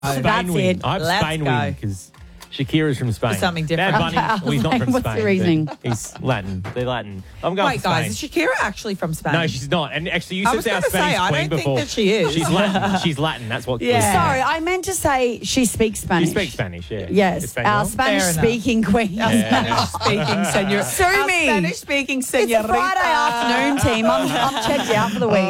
Spain That's win. it. I have Let's Spain go. win because Shakira's from Spain. For something different. Bad Bunny, well, he's not from What's Spain. the reasoning? but He's Latin. They're Latin. I'm going Wait, for Spain. guys, is Shakira actually from Spain? No, she's not. And actually, you I said was our gonna say, Spanish I queen don't think before. that she is. She's Latin. She's Latin. That's what. Yeah. Sorry, I meant to say she speaks Spanish. She speaks Spanish. Yeah. Yes, Espanol? our Spanish-speaking queen. Our Spanish-speaking senor. Sue Our me. Spanish-speaking It's senorita. a Friday afternoon, team. I'm checked out for the week.